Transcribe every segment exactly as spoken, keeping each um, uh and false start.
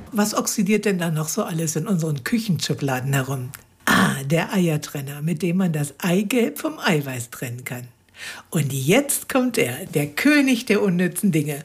Was oxidiert denn da noch so alles in unseren Küchenschubladen herum? Ah, der Eiertrenner, mit dem man das Eigelb vom Eiweiß trennen kann. Und jetzt kommt er, der König der unnützen Dinge.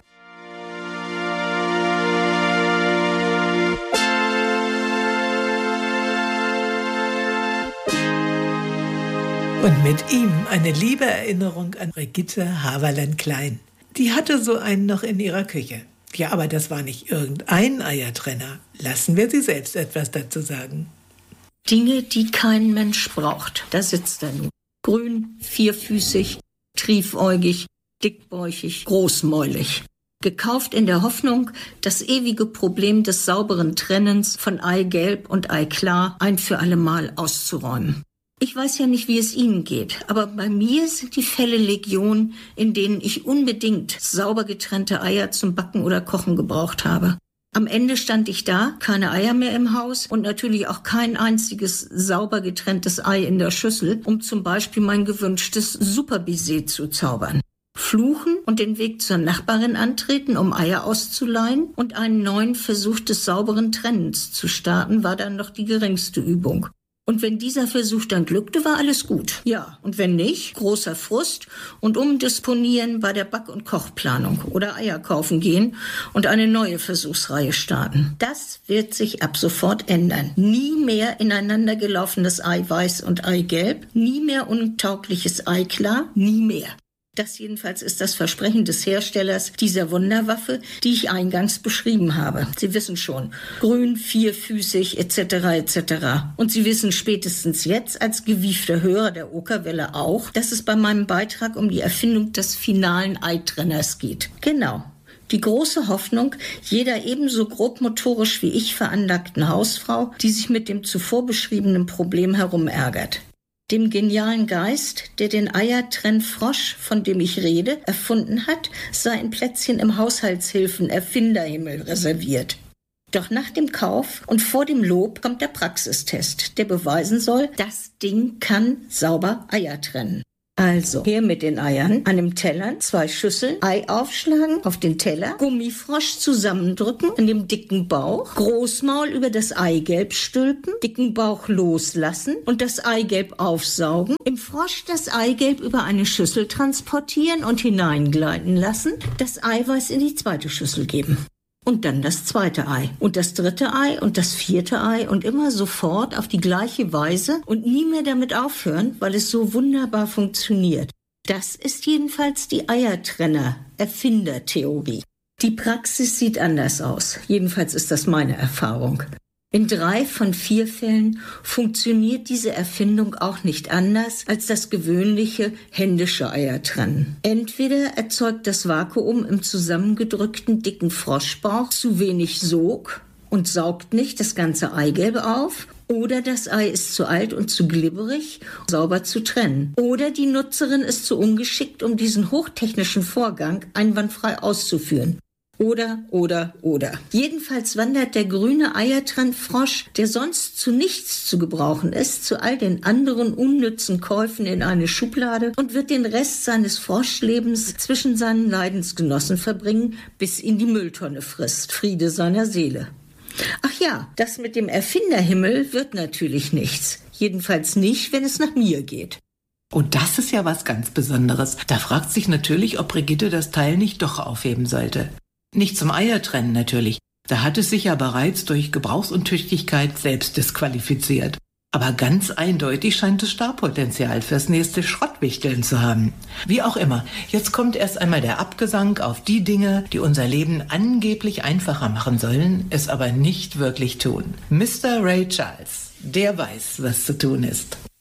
Und mit ihm eine liebe Erinnerung an Brigitte Haverland-Klein. Die hatte so einen noch in ihrer Küche. Ja, aber das war nicht irgendein Eiertrenner. Lassen wir sie selbst etwas dazu sagen. Dinge, die kein Mensch braucht. Da sitzt er nun. Grün, vierfüßig, triefäugig, dickbäuchig, großmäulig. Gekauft in der Hoffnung, das ewige Problem des sauberen Trennens von Eigelb und Eiklar ein für alle Mal auszuräumen. Ich weiß ja nicht, wie es Ihnen geht, aber bei mir sind die Fälle Legion, in denen ich unbedingt sauber getrennte Eier zum Backen oder Kochen gebraucht habe. Am Ende stand ich da, keine Eier mehr im Haus und natürlich auch kein einziges sauber getrenntes Ei in der Schüssel, um zum Beispiel mein gewünschtes Superbaiser zu zaubern. Fluchen und den Weg zur Nachbarin antreten, um Eier auszuleihen und einen neuen Versuch des sauberen Trennens zu starten, war dann noch die geringste Übung. Und wenn dieser Versuch dann glückte, war alles gut. Ja, und wenn nicht, großer Frust und umdisponieren bei der Back- und Kochplanung oder Eier kaufen gehen und eine neue Versuchsreihe starten. Das wird sich ab sofort ändern. Nie mehr ineinander gelaufenes Eiweiß und Eigelb, nie mehr untaugliches Eiklar, nie mehr. Das jedenfalls ist das Versprechen des Herstellers dieser Wunderwaffe, die ich eingangs beschrieben habe. Sie wissen schon, grün, vierfüßig et cetera et cetera. Und Sie wissen spätestens jetzt als gewiefter Hörer der Okerwelle auch, dass es bei meinem Beitrag um die Erfindung des finalen Eitrenners geht. Genau. Die große Hoffnung jeder ebenso grobmotorisch wie ich veranlagten Hausfrau, die sich mit dem zuvor beschriebenen Problem herumärgert. Dem genialen Geist, der den Eiertrennfrosch, von dem ich rede, erfunden hat, sei ein Plätzchen im Haushaltshilfen-Erfinderhimmel reserviert. Doch nach dem Kauf und vor dem Lob kommt der Praxistest, der beweisen soll, das Ding kann sauber Eier trennen. Also, her mit den Eiern, an dem Teller, zwei Schüsseln, Ei aufschlagen, auf den Teller, Gummifrosch zusammendrücken, an dem dicken Bauch, Großmaul über das Eigelb stülpen, dicken Bauch loslassen und das Eigelb aufsaugen, im Frosch das Eigelb über eine Schüssel transportieren und hineingleiten lassen, das Eiweiß in die zweite Schüssel geben. Und dann das zweite Ei und das dritte Ei und das vierte Ei und immer sofort auf die gleiche Weise und nie mehr damit aufhören, weil es so wunderbar funktioniert. Das ist jedenfalls die Eiertrenner-Erfindertheorie. Die Praxis sieht anders aus. Jedenfalls ist das meine Erfahrung. In drei von vier Fällen funktioniert diese Erfindung auch nicht anders als das gewöhnliche händische Eiertrennen. Entweder erzeugt das Vakuum im zusammengedrückten dicken Froschbauch zu wenig Sog und saugt nicht das ganze Eigelb auf, oder das Ei ist zu alt und zu glibberig, sauber zu trennen. Oder die Nutzerin ist zu ungeschickt, um diesen hochtechnischen Vorgang einwandfrei auszuführen. Oder, oder, oder. Jedenfalls wandert der grüne Eiertrennfrosch, der sonst zu nichts zu gebrauchen ist, zu all den anderen unnützen Käufen in eine Schublade und wird den Rest seines Froschlebens zwischen seinen Leidensgenossen verbringen, bis ihn die Mülltonne frisst. Friede seiner Seele. Ach ja, das mit dem Erfinderhimmel wird natürlich nichts. Jedenfalls nicht, wenn es nach mir geht. Und das ist ja was ganz Besonderes. Da fragt sich natürlich, ob Brigitte das Teil nicht doch aufheben sollte. Nicht zum Eiertrennen natürlich. Da hat es sich ja bereits durch Gebrauchsuntüchtigkeit selbst disqualifiziert. Aber ganz eindeutig scheint es Startpotenzial fürs nächste Schrottwichteln zu haben. Wie auch immer, jetzt kommt erst einmal der Abgesang auf die Dinge, die unser Leben angeblich einfacher machen sollen, es aber nicht wirklich tun. Mister Ray Charles, der weiß, was zu tun ist.